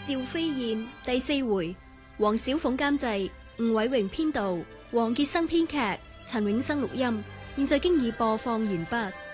趙飛燕第4回，黃小鳳監製，吳偉榮編導，黃傑生編劇，陳永生錄音。現在經已播放完畢。